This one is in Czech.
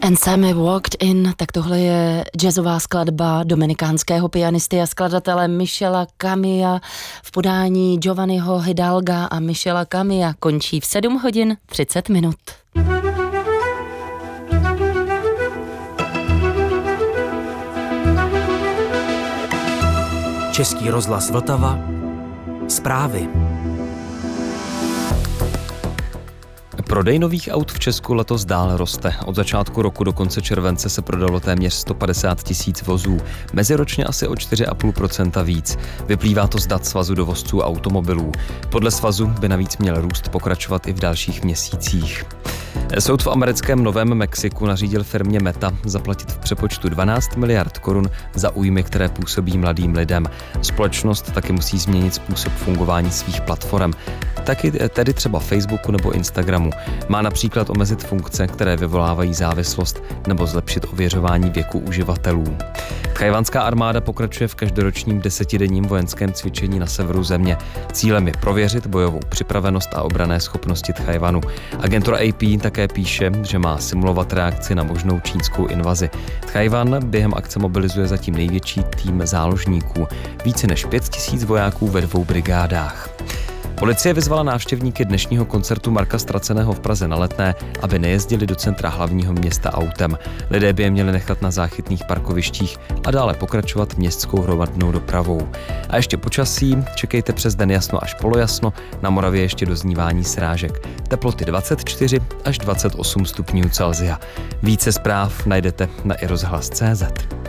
And Sammy Walked In, tak tohle je jazzová skladba dominikánského pianisty a skladatele Michela Camilla v podání Giovanniho Hidalga a Michela Camilla končí v 7 hodin 30 minut. Český rozhlas Vltava. Zprávy. Prodej nových aut v Česku letos dál roste. Od začátku roku do konce července se prodalo téměř 150 000 vozů, meziročně asi o 4,5% víc. Vyplývá to z dat Svazu dovozců automobilů. Podle svazu by navíc měl růst pokračovat i v dalších měsících. Soud v americkém Novém Mexiku nařídil firmě Meta zaplatit v přepočtu 12 miliard korun za újmy, které působí mladým lidem. Společnost taky musí změnit způsob fungování svých platform, taky tedy třeba Facebooku nebo Instagramu. Má například omezit funkce, které vyvolávají závislost, nebo zlepšit ověřování věku uživatelů. Tchajwanská armáda pokračuje v každoročním 10denním vojenském cvičení na severu země. Cílem je prověřit bojovou připravenost a obranné schopnosti Tchajwanu. Agentura AP také píše, že má simulovat reakci na možnou čínskou invazi. Tchajwan během akce mobilizuje zatím největší tým záložníků. Více než 5 000 vojáků ve 2 brigádách. Policie vyzvala návštěvníky dnešního koncertu Marka Ztraceného v Praze na Letné, aby nejezdili do centra hlavního města autem. Lidé by je měli nechat na záchytných parkovištích a dále pokračovat městskou hromadnou dopravou. A ještě počasí, čekejte přes den jasno až polojasno, na Moravě ještě doznívání srážek. Teploty 24 až 28 stupňů Celsia. Více zpráv najdete na iRozhlas.cz.